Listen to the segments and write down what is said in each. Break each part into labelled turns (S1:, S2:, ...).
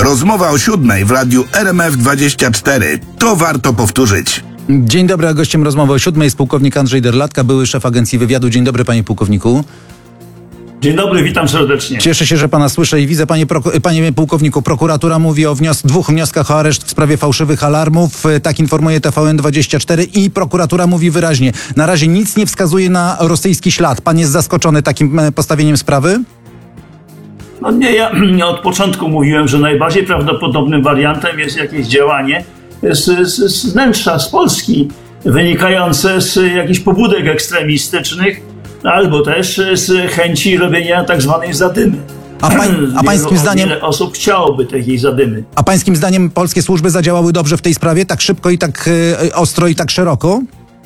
S1: Rozmowa o 7:00 w radiu RMF24. To warto powtórzyć.
S2: Dzień dobry, a gościem rozmowy o 7:00 jest pułkownik Andrzej Derlatka, były szef Agencji Wywiadu. Dzień dobry, panie pułkowniku.
S3: Dzień dobry, witam serdecznie.
S2: Cieszę się, że pana słyszę i widzę. Panie pułkowniku, prokuratura mówi o dwóch wnioskach o areszt w sprawie fałszywych alarmów. Tak informuje TVN24 i prokuratura mówi wyraźnie: na razie nic nie wskazuje na rosyjski ślad. Pan jest zaskoczony takim postawieniem sprawy?
S3: No nie, ja od początku mówiłem, że najbardziej prawdopodobnym wariantem jest jakieś działanie z wnętrza, z Polski, wynikające z jakichś pobudek ekstremistycznych, albo też z chęci robienia tak zwanej zadymy.
S2: A pańskim zdaniem...
S3: Wiele osób chciałoby takiej zadymy.
S2: A pańskim zdaniem polskie służby zadziałały dobrze w tej sprawie? Tak szybko i tak ostro i tak szeroko?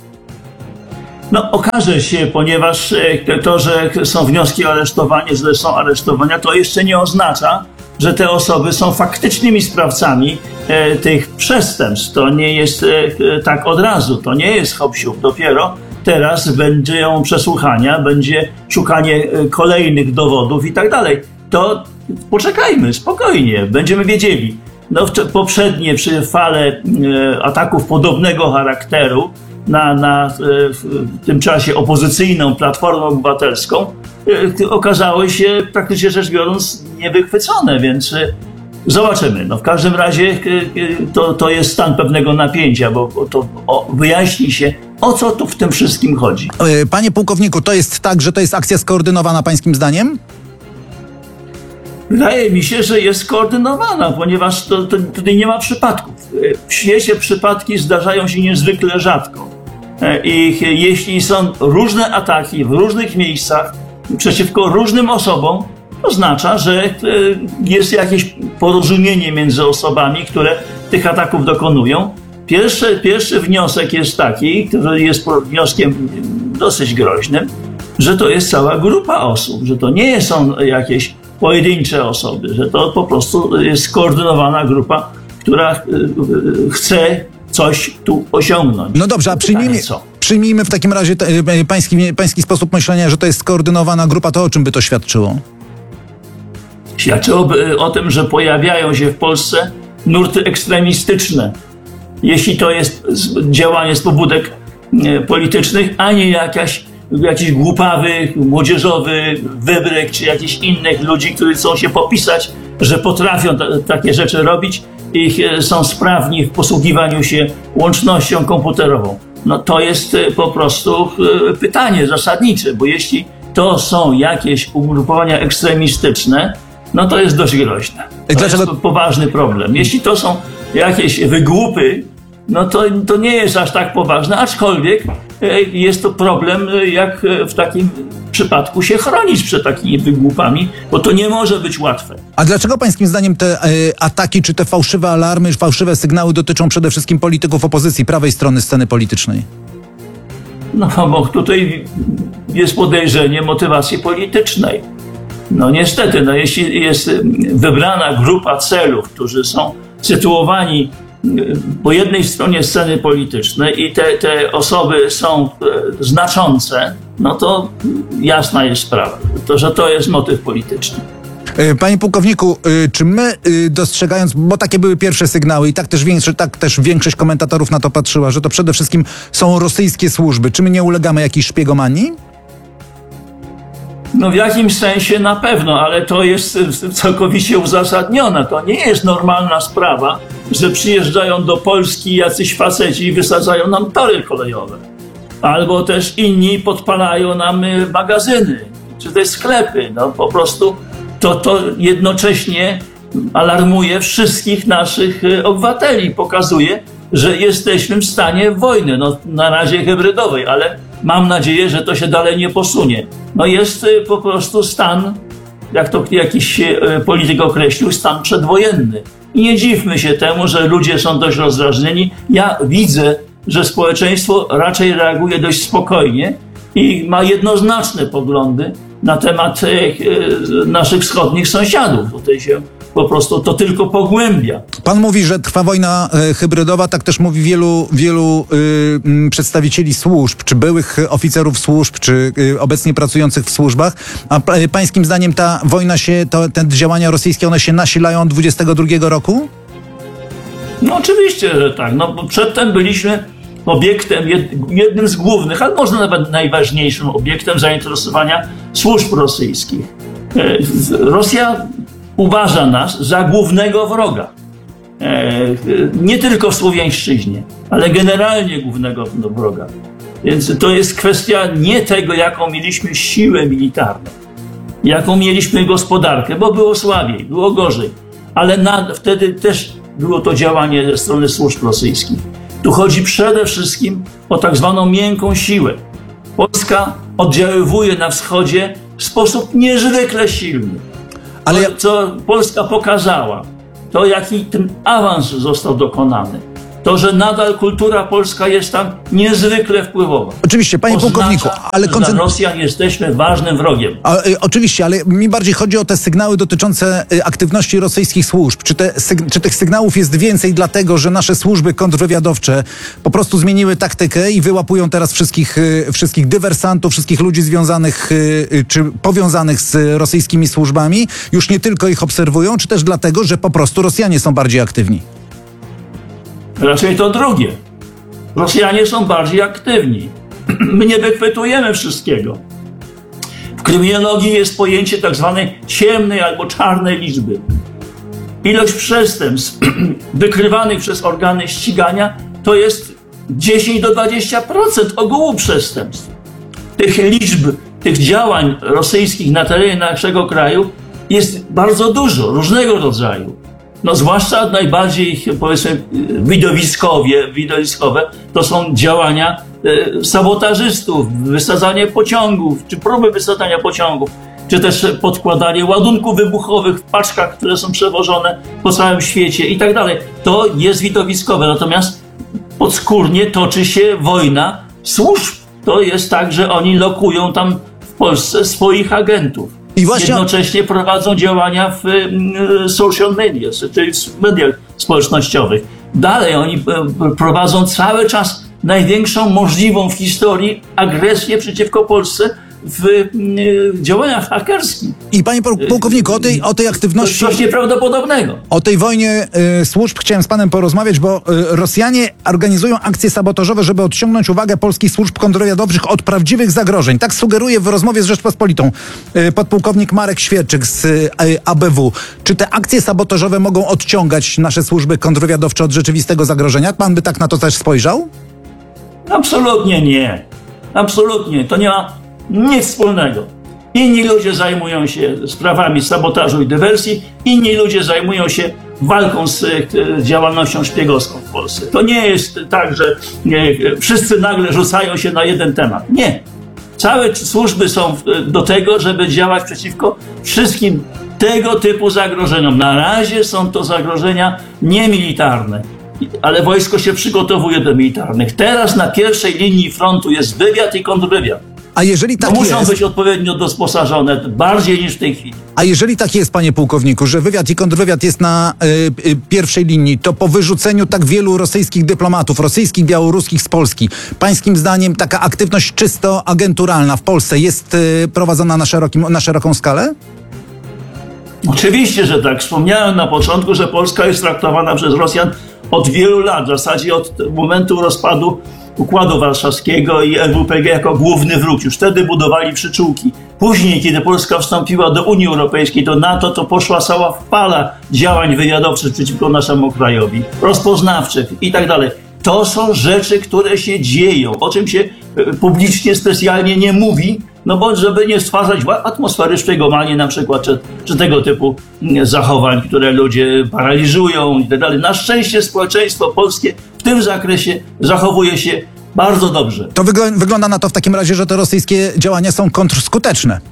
S3: No okaże się, ponieważ to, że są wnioski o aresztowanie, że są aresztowania, to jeszcze nie oznacza, że te osoby są faktycznymi sprawcami tych przestępstw. To nie jest tak od razu, to nie jest hop-siup. Dopiero teraz będą przesłuchania, będzie szukanie kolejnych dowodów i tak dalej. To poczekajmy, spokojnie, będziemy wiedzieli. No, poprzednie przy fale ataków podobnego charakteru w tym czasie opozycyjną Platformą Obywatelską okazały się praktycznie rzecz biorąc niewychwycone, więc zobaczymy. No, w każdym razie to jest stan pewnego napięcia, bo to wyjaśni się, o co tu w tym wszystkim chodzi.
S2: Panie pułkowniku, to jest tak, że to jest akcja skoordynowana pańskim zdaniem?
S3: Wydaje mi się, że jest skoordynowana, ponieważ tutaj nie ma przypadków. W świecie przypadki zdarzają się niezwykle rzadko. I jeśli są różne ataki w różnych miejscach przeciwko różnym osobom, to oznacza, że jest jakieś porozumienie między osobami, które tych ataków dokonują. Pierwszy wniosek jest taki, który jest wnioskiem dosyć groźnym, że to jest cała grupa osób, że to nie są jakieś pojedyncze osoby, że to po prostu jest skoordynowana grupa, która chce coś tu osiągnąć.
S2: No dobrze, a przyjmijmy w takim razie pański sposób myślenia, że to jest skoordynowana grupa, to o czym by to świadczyło?
S3: Świadczyłoby o tym, że pojawiają się w Polsce nurty ekstremistyczne. Jeśli to jest działanie z pobudek politycznych, a nie jakiś głupawy, młodzieżowy wybryk, czy jakichś innych ludzi, którzy chcą się popisać, że potrafią takie rzeczy robić i są sprawni w posługiwaniu się łącznością komputerową. No to jest po prostu pytanie zasadnicze, bo jeśli to są jakieś ugrupowania ekstremistyczne, no to jest dość groźne. To jest poważny problem. Jeśli to są jakieś wygłupy, no to nie jest aż tak poważne, aczkolwiek jest to problem, jak w takim przypadku się chronić przed takimi wygłupami, bo to nie może być łatwe.
S2: A dlaczego pańskim zdaniem te ataki, czy te fałszywe alarmy, fałszywe sygnały dotyczą przede wszystkim polityków opozycji, prawej strony sceny politycznej?
S3: No bo tutaj jest podejrzenie motywacji politycznej. No niestety, jeśli jest wybrana grupa celów, którzy są sytuowani po jednej stronie sceny politycznej i te osoby są znaczące, no to jasna jest sprawa, że to jest motyw polityczny.
S2: Panie pułkowniku, czy my dostrzegając, bo takie były pierwsze sygnały i tak też większość komentatorów na to patrzyła, że to przede wszystkim są rosyjskie służby, czy my nie ulegamy jakiejś szpiegomanii?
S3: No w jakimś sensie na pewno, ale to jest całkowicie uzasadnione. To nie jest normalna sprawa, że przyjeżdżają do Polski jacyś faceci i wysadzają nam tory kolejowe. Albo też inni podpalają nam magazyny, czy te sklepy. No po prostu to jednocześnie alarmuje wszystkich naszych obywateli. Pokazuje, że jesteśmy w stanie wojny, no na razie hybrydowej, ale mam nadzieję, że to się dalej nie posunie. No jest po prostu stan, jak to jakiś polityk określił, stan przedwojenny. I nie dziwmy się temu, że ludzie są dość rozdrażnieni. Ja widzę, że społeczeństwo raczej reaguje dość spokojnie i ma jednoznaczne poglądy, na temat naszych wschodnich sąsiadów. Tutaj się po prostu to tylko pogłębia.
S2: Pan mówi, że trwa wojna hybrydowa, tak też mówi wielu przedstawicieli służb, czy byłych oficerów służb, czy obecnie pracujących w służbach. A pańskim zdaniem ta wojna te działania rosyjskie, one się nasilają od 22 roku?
S3: No oczywiście, że tak. No, bo przedtem byliśmy obiektem, jednym z głównych, ale może nawet najważniejszym obiektem zainteresowania służb rosyjskich. Rosja uważa nas za głównego wroga. Nie tylko w Słowiańszczyźnie, ale generalnie głównego wroga. Więc to jest kwestia nie tego, jaką mieliśmy siłę militarną, jaką mieliśmy gospodarkę, bo było słabiej, było gorzej. Ale wtedy też było to działanie ze strony służb rosyjskich. Tu chodzi przede wszystkim o tak zwaną miękką siłę. Polska oddziaływuje na wschodzie w sposób niezwykle silny.
S2: Ale
S3: Co Polska pokazała, to jaki ten awans został dokonany, to, że nadal kultura polska jest tam niezwykle wpływowa.
S2: oczywiście, panie pułkowniku, ale
S3: że dla Rosjan jesteśmy ważnym wrogiem.
S2: Oczywiście, ale mi bardziej chodzi o te sygnały dotyczące aktywności rosyjskich służb. Czy tych sygnałów jest więcej dlatego, że nasze służby kontrwywiadowcze po prostu zmieniły taktykę i wyłapują teraz wszystkich dywersantów, wszystkich ludzi związanych czy powiązanych z rosyjskimi służbami, już nie tylko ich obserwują, czy też dlatego, że po prostu Rosjanie są bardziej aktywni?
S3: Raczej to drugie. Rosjanie są bardziej aktywni. My nie wychwytujemy wszystkiego. W kryminologii jest pojęcie tak zwanej ciemnej albo czarnej liczby. Ilość przestępstw wykrywanych przez organy ścigania to jest 10 do 20% ogółu przestępstw. Tych liczb, tych działań rosyjskich na terenie naszego kraju jest bardzo dużo, różnego rodzaju. No zwłaszcza najbardziej, powiedzmy, widowiskowe to są działania sabotażystów, wysadzanie pociągów, czy próby wysadzania pociągów, czy też podkładanie ładunków wybuchowych w paczkach, które są przewożone po całym świecie i tak dalej. To jest widowiskowe, natomiast podskórnie toczy się wojna służb. To jest tak, że oni lokują tam w Polsce swoich agentów.
S2: I właśnie
S3: Jednocześnie prowadzą działania w social media, czyli w mediach społecznościowych. Dalej oni prowadzą cały czas największą możliwą w historii agresję przeciwko Polsce w działaniach hakerskich.
S2: I panie pułkowniku, o tej aktywności...
S3: To coś nieprawdopodobnego.
S2: O tej wojnie służb chciałem z panem porozmawiać, bo Rosjanie organizują akcje sabotażowe, żeby odciągnąć uwagę polskich służb kontrwywiadowczych od prawdziwych zagrożeń. Tak sugeruje w rozmowie z Rzeczpospolitą podpułkownik Marek Świerczyk z ABW. Czy te akcje sabotażowe mogą odciągać nasze służby kontrwywiadowcze od rzeczywistego zagrożenia? Pan by tak na to też spojrzał?
S3: Absolutnie nie. Absolutnie. To nie ma nic wspólnego. Inni ludzie zajmują się sprawami sabotażu i dywersji, inni ludzie zajmują się walką z działalnością szpiegowską w Polsce. To nie jest tak, że wszyscy nagle rzucają się na jeden temat. Nie. Całe służby są do tego, żeby działać przeciwko wszystkim tego typu zagrożeniom. Na razie są to zagrożenia niemilitarne, ale wojsko się przygotowuje do militarnych. Teraz na pierwszej linii frontu jest wywiad i kontrwywiad.
S2: A jeżeli tak
S3: muszą być odpowiednio dosposażone, bardziej niż w tej chwili.
S2: A jeżeli tak jest, panie pułkowniku, że wywiad i kontrwywiad jest na pierwszej linii, to po wyrzuceniu tak wielu rosyjskich dyplomatów, rosyjskich, białoruskich z Polski, pańskim zdaniem taka aktywność czysto agenturalna w Polsce jest prowadzona na szeroką skalę?
S3: Oczywiście, że tak. Wspomniałem na początku, że Polska jest traktowana przez Rosjan od wielu lat, w zasadzie od momentu rozpadu Układu Warszawskiego i LWPG jako główny wróg. Już wtedy budowali przyczółki. Później, kiedy Polska wstąpiła do Unii Europejskiej, do NATO, to poszła cała fala działań wywiadowczych przeciwko naszemu krajowi, rozpoznawczych i tak dalej. To są rzeczy, które się dzieją, o czym się publicznie specjalnie nie mówi, no bo żeby nie stwarzać atmosfery szpiegomanii na przykład, czy tego typu zachowań, które ludzie paraliżują i tak dalej. Na szczęście społeczeństwo polskie w tym zakresie zachowuje się bardzo dobrze.
S2: To wygląda na to w takim razie, że te rosyjskie działania są kontrskuteczne.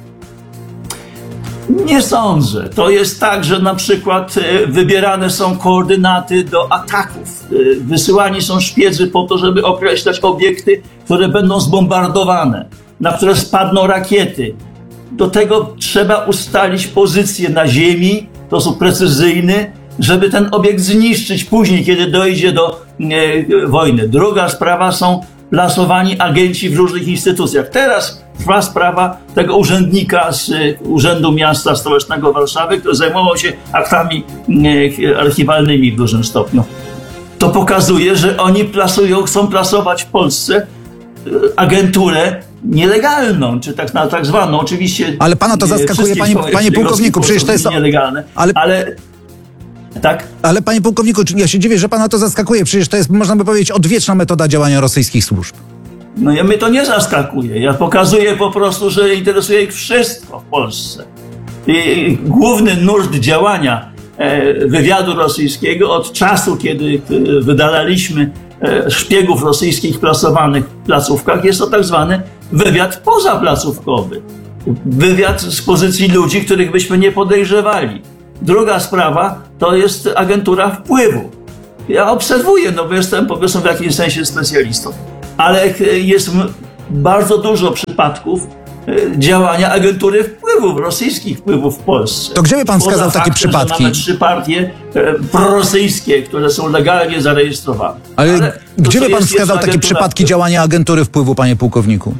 S3: Nie sądzę. To jest tak, że na przykład wybierane są koordynaty do ataków. Wysyłani są szpiedzy po to, żeby określać obiekty, które będą zbombardowane, na które spadną rakiety. do tego trzeba ustalić pozycję na ziemi w sposób precyzyjny, żeby ten obiekt zniszczyć później, kiedy dojdzie do wojny. Druga sprawa są plasowani agenci w różnych instytucjach. Teraz trwa sprawa tego urzędnika z Urzędu Miasta Stołecznego Warszawy, który zajmował się aktami archiwalnymi w dużym stopniu. To pokazuje, że oni chcą plasować w Polsce agenturę nielegalną, czy tak zwaną. Oczywiście.
S2: Ale pana to zaskakuje, panie pułkowniku, przecież to jest
S3: nielegalne. Ale tak?
S2: Ale panie pułkowniku, ja się dziwię, że pana to zaskakuje. Przecież to jest, można by powiedzieć, odwieczna metoda działania rosyjskich służb.
S3: No mnie to nie zaskakuje. Ja pokazuję po prostu, że interesuje ich wszystko w Polsce. I główny nurt działania wywiadu rosyjskiego od czasu, kiedy wydalaliśmy szpiegów rosyjskich plasowanych w placówkach, jest to tak zwany wywiad pozaplacówkowy. Wywiad z pozycji ludzi, których byśmy nie podejrzewali. Druga sprawa to jest agentura wpływu. Ja obserwuję, no bo jestem powiedzmy w jakimś sensie specjalistą, ale jest bardzo dużo przypadków działania agentury wpływów, rosyjskich wpływów w Polsce.
S2: To gdzie by pan wskazał takie przypadki?
S3: Mamy 3 partie prorosyjskie, które są legalnie zarejestrowane.
S2: Ale gdzie by pan wskazał takie przypadki działania agentury wpływu, panie pułkowniku?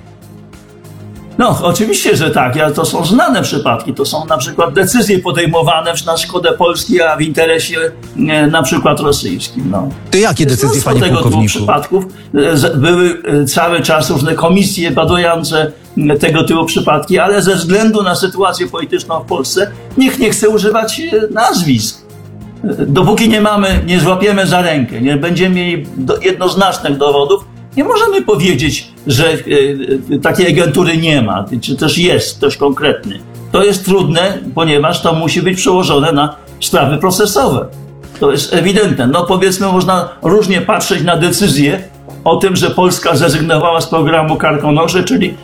S3: No, oczywiście, że tak. To są znane przypadki. To są na przykład decyzje podejmowane na szkodę Polski, a w interesie na przykład rosyjskim. No.
S2: To jakie decyzje, panie
S3: tego
S2: pułkowniku?
S3: typu przypadków były cały czas różne komisje badujące tego typu przypadki, ale ze względu na sytuację polityczną w Polsce nikt nie chce używać nazwisk. Dopóki nie złapiemy za rękę, nie będziemy mieli jednoznacznych dowodów, nie możemy powiedzieć, że takiej agentury nie ma, czy też jest ktoś konkretny. To jest trudne, ponieważ to musi być przełożone na sprawy procesowe. To jest ewidentne. No powiedzmy, można różnie patrzeć na decyzję o tym, że Polska zrezygnowała z programu Karkonosze, czyli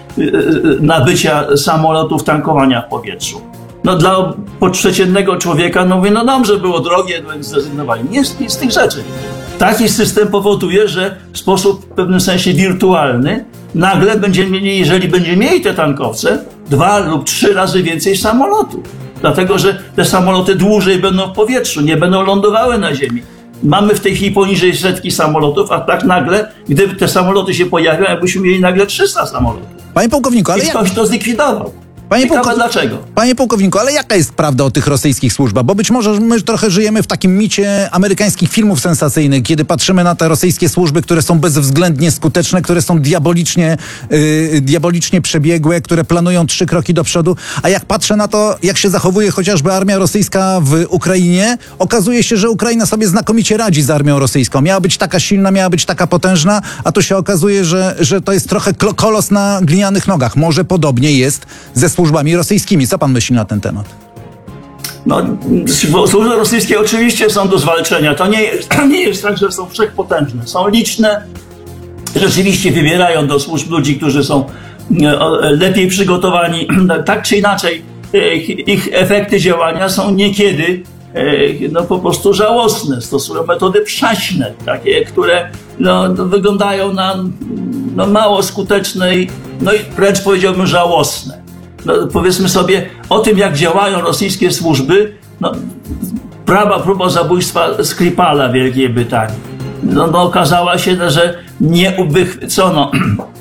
S3: nabycia samolotów tankowania w powietrzu. No dla przeciętnego człowieka, no mówię, no dobrze, było drogie, więc zrezygnowali. Nie z tych rzeczy. Taki system powoduje, że w sposób w pewnym sensie wirtualny nagle będziemy mieli, jeżeli będziemy mieli te tankowce, 2 lub 3 razy więcej samolotów. Dlatego, że te samoloty dłużej będą w powietrzu, nie będą lądowały na ziemi. Mamy w tej chwili poniżej 100 samolotów, a tak nagle, gdyby te samoloty się pojawią, jakbyśmy mieli nagle 300 samolotów.
S2: Panie pułkowniku, ale
S3: i ktoś to zlikwidował. Dlaczego?
S2: Panie pułkowniku, ale jaka jest prawda o tych rosyjskich służbach? Bo być może my trochę żyjemy w takim micie amerykańskich filmów sensacyjnych, kiedy patrzymy na te rosyjskie służby, które są bezwzględnie skuteczne, które są diabolicznie przebiegłe, które planują 3 kroki do przodu. A jak patrzę na to, jak się zachowuje chociażby armia rosyjska w Ukrainie, okazuje się, że Ukraina sobie znakomicie radzi z armią rosyjską. Miała być taka silna, miała być taka potężna, a tu się okazuje, że to jest trochę kolos na glinianych nogach. Może podobnie jest ze służbami rosyjskimi. Co pan myśli na ten temat?
S3: No, służby rosyjskie oczywiście są do zwalczenia. To nie jest tak, że są wszechpotężne. Są liczne. Rzeczywiście wybierają do służb ludzi, którzy są lepiej przygotowani. Tak czy inaczej, ich efekty działania są niekiedy po prostu żałosne. Stosują metody przaśne, takie, które wyglądają na mało skuteczne i wręcz powiedziałbym żałosne. Powiedzmy sobie o tym, jak działają rosyjskie służby. Próba zabójstwa Skripala w Wielkiej Brytanii. Okazała się, że nie uchwycono,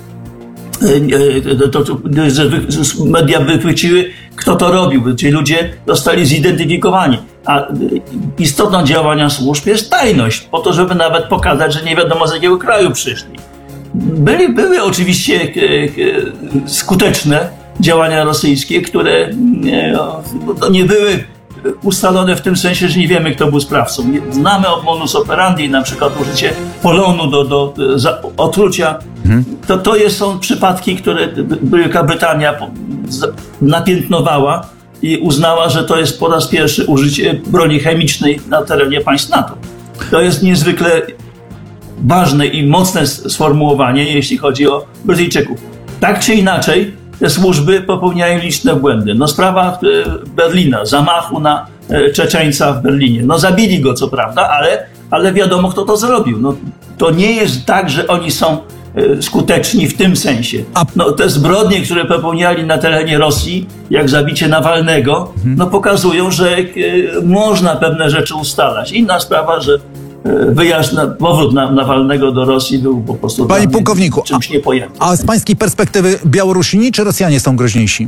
S3: że media wychwyciły, kto to robił. Ci ludzie zostali zidentyfikowani. A istotą działania służb jest tajność, po to, żeby nawet pokazać, że nie wiadomo z jakiego kraju przyszli. Były oczywiście skuteczne działania rosyjskie, które nie były ustalone w tym sensie, że nie wiemy, kto był sprawcą. Znamy modus operandi, na przykład użycie polonu do otrucia. To są przypadki, które Wielka Brytania napiętnowała i uznała, że to jest po raz pierwszy użycie broni chemicznej na terenie państw NATO. To jest niezwykle ważne i mocne sformułowanie, jeśli chodzi o Brytyjczyków. Tak czy inaczej, te służby popełniają liczne błędy. Sprawa Berlina, zamachu na Czeczeńca w Berlinie. Zabili go co prawda, ale wiadomo, kto to zrobił. To nie jest tak, że oni są skuteczni w tym sensie. No, te zbrodnie, które popełniali na terenie Rosji, jak zabicie Nawalnego, no pokazują, że można pewne rzeczy ustalać. Inna sprawa, że powrót Nawalnego do Rosji był po prostu
S2: Panie pułkowniku,
S3: czymś niepojętym.
S2: A z pańskiej perspektywy Białorusini czy Rosjanie są groźniejsi?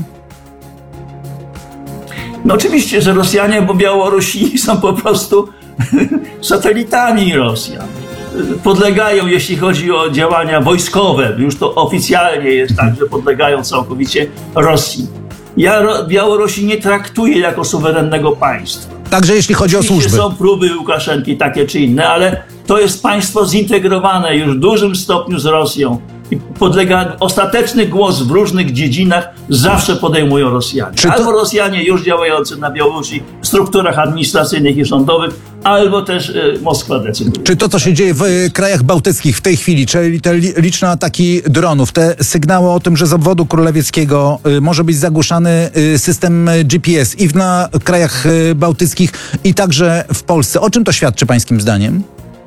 S3: No oczywiście, że Rosjanie, bo Białorusini są po prostu satelitami Rosjan. Podlegają, jeśli chodzi o działania wojskowe, już to oficjalnie jest tak, że podlegają całkowicie Rosji. Ja Białorusi nie traktuję jako suwerennego państwa.
S2: Także jeśli chodzi o służby.
S3: Są próby Łukaszenki takie czy inne, ale to jest państwo zintegrowane już w dużym stopniu z Rosją. I podlega ostateczny głos w różnych dziedzinach zawsze podejmują Rosjanie. Albo Rosjanie już działający na Białorusi w strukturach administracyjnych i rządowych, albo też Moskwa decyduje.
S2: Czy to, co się dzieje w krajach bałtyckich w tej chwili, czyli te liczne ataki dronów, te sygnały o tym, że z obwodu królewieckiego może być zagłuszany system GPS i na krajach bałtyckich i także w Polsce, o czym to świadczy pańskim zdaniem?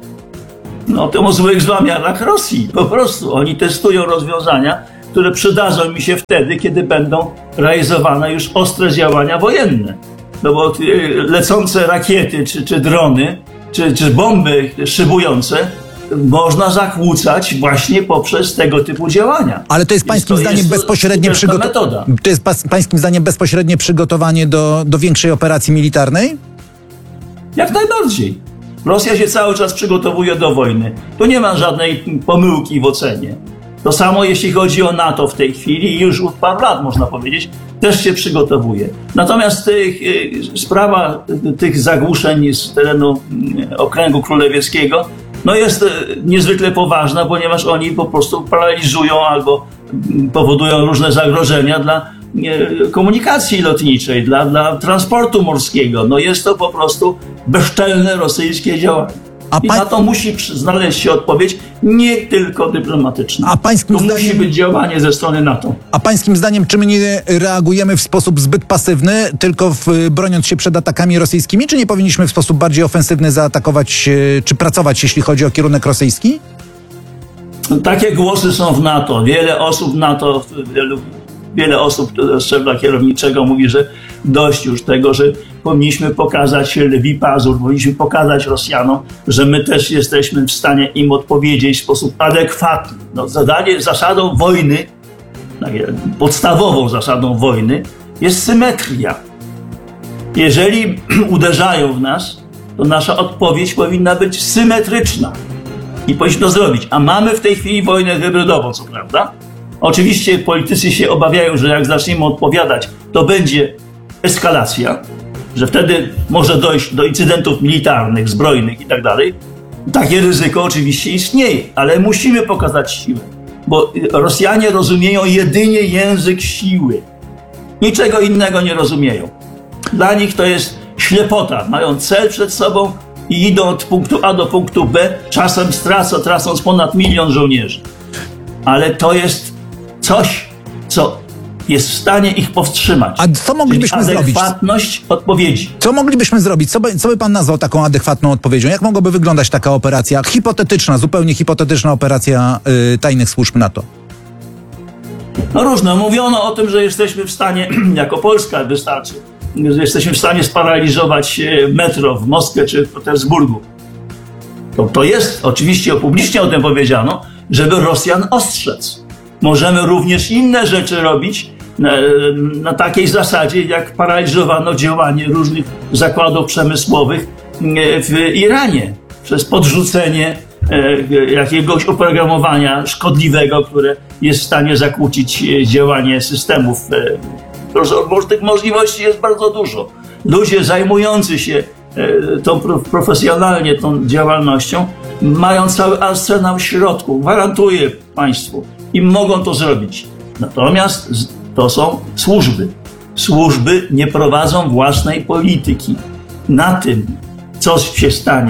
S3: No to o złych zamiarach Rosji. Po prostu oni testują rozwiązania, które przydadzą mi się wtedy, kiedy będą realizowane już ostre działania wojenne. No bo lecące rakiety, czy drony, czy bomby szybujące można zakłócać właśnie poprzez tego typu działania.
S2: Ale to jest pańskim zdaniem bezpośrednie przygotowanie. To jest pańskim zdaniem bezpośrednie przygotowanie do większej operacji militarnej?
S3: Jak najbardziej. Rosja się cały czas przygotowuje do wojny. Tu nie ma żadnej pomyłki w ocenie. To samo jeśli chodzi o NATO w tej chwili i już od paru lat, można powiedzieć, też się przygotowuje. Natomiast sprawa tych zagłuszeń z terenu okręgu królewieckego no jest niezwykle poważna, ponieważ oni po prostu paraliżują albo powodują różne zagrożenia dla komunikacji lotniczej, dla transportu morskiego. No jest to po prostu bezczelne rosyjskie działanie. I na to musi znaleźć się odpowiedź, nie tylko dyplomatyczna. Musi być działanie ze strony NATO.
S2: A pańskim zdaniem, czy my nie reagujemy w sposób zbyt pasywny, tylko broniąc się przed atakami rosyjskimi, czy nie powinniśmy w sposób bardziej ofensywny zaatakować, czy pracować, jeśli chodzi o kierunek rosyjski?
S3: Takie głosy są w NATO. Wiele osób z szczebla kierowniczego mówi, że dość już tego, że powinniśmy pokazać lwi pazur, powinniśmy pokazać Rosjanom, że my też jesteśmy w stanie im odpowiedzieć w sposób adekwatny. No, zasadą wojny, podstawową zasadą wojny jest symetria. Jeżeli uderzają w nas, to nasza odpowiedź powinna być symetryczna. I powinniśmy to zrobić. A mamy w tej chwili wojnę hybrydową, co prawda? Oczywiście politycy się obawiają, że jak zaczniemy odpowiadać, to będzie eskalacja, że wtedy może dojść do incydentów militarnych, zbrojnych i tak dalej. Takie ryzyko oczywiście istnieje, ale musimy pokazać siłę, bo Rosjanie rozumieją jedynie język siły. Niczego innego nie rozumieją. Dla nich to jest ślepota. Mają cel przed sobą i idą od punktu A do punktu B, czasem tracąc ponad 1 milion żołnierzy. Ale to jest coś, co jest w stanie ich powstrzymać.
S2: A co moglibyśmy zrobić?
S3: Adekwatność odpowiedzi.
S2: Co moglibyśmy zrobić? Co by pan nazwał taką adekwatną odpowiedzią? Jak mogłaby wyglądać taka operacja? Hipotetyczna, zupełnie hipotetyczna operacja tajnych służb NATO.
S3: No różne. Mówiono o tym, że jesteśmy w stanie, jako Polska wystarczy, że jesteśmy w stanie sparaliżować metro w Moskwie czy w Petersburgu. To jest, oczywiście publicznie o tym powiedziano, żeby Rosjan ostrzec. Możemy również inne rzeczy robić na takiej zasadzie, jak paraliżowano działanie różnych zakładów przemysłowych w Iranie przez podrzucenie jakiegoś oprogramowania szkodliwego, które jest w stanie zakłócić działanie systemów. Tych możliwości jest bardzo dużo. Ludzie zajmujący się profesjonalnie tą działalnością mają cały arsenał środków, gwarantuję państwu, i mogą to zrobić. Natomiast to są służby. Służby nie prowadzą własnej polityki. Na tym, co się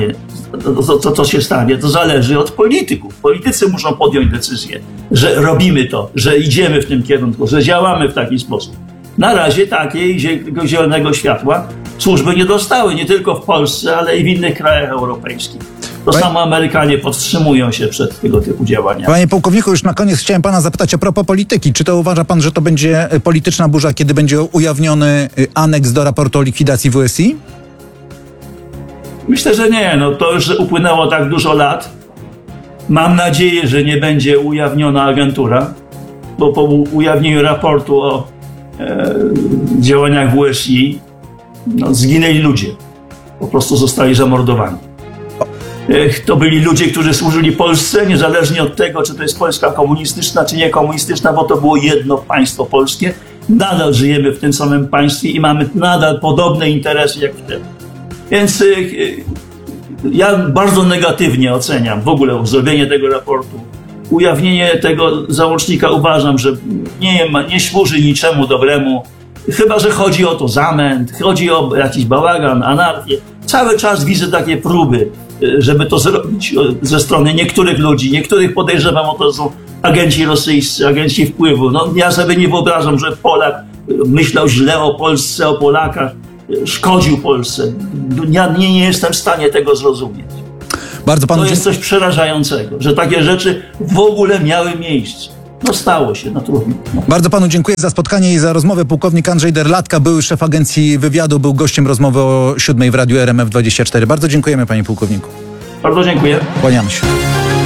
S3: stanie, to zależy od polityków. Politycy muszą podjąć decyzję, że robimy to, że idziemy w tym kierunku, że działamy w taki sposób. Na razie takiego zielonego światła służby nie dostały, nie tylko w Polsce, ale i w innych krajach europejskich. To samo Amerykanie powstrzymują się przed tego typu działaniami.
S2: Panie pułkowniku, już na koniec chciałem pana zapytać a propos polityki. Czy to uważa pan, że to będzie polityczna burza, kiedy będzie ujawniony aneks do raportu o likwidacji WSI?
S3: Myślę, że nie. No to już upłynęło tak dużo lat. Mam nadzieję, że nie będzie ujawniona agentura, bo po ujawnieniu raportu o działaniach WSI zginęli ludzie. Po prostu zostali zamordowani. To byli ludzie, którzy służyli Polsce, niezależnie od tego, czy to jest Polska komunistyczna, czy niekomunistyczna, bo to było jedno państwo polskie. Nadal żyjemy w tym samym państwie i mamy nadal podobne interesy jak wtedy. Więc ja bardzo negatywnie oceniam w ogóle zrobienie tego raportu. Ujawnienie tego załącznika uważam, że nie służy niczemu dobremu. Chyba że chodzi o to zamęt, chodzi o jakiś bałagan, anarchię. Cały czas widzę takie próby, żeby to zrobić ze strony niektórych ludzi. Niektórych podejrzewam o to, że są agenci rosyjscy, agenci wpływu. No, ja sobie nie wyobrażam, że Polak myślał źle o Polsce, o Polakach, szkodził Polsce. Ja nie jestem w stanie tego zrozumieć.
S2: Bardzo panu
S3: To jest coś przerażającego, że takie rzeczy w ogóle miały miejsce. No stało się, no trudno.
S2: Bardzo panu dziękuję za spotkanie i za rozmowę. Pułkownik Andrzej Derlatka, były szef agencji wywiadu, był gościem rozmowy o 7 w Radiu RMF24. Bardzo dziękujemy, panie pułkowniku.
S3: Bardzo dziękuję.
S2: Kłaniamy się.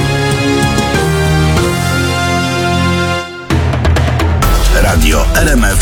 S1: Radio RMF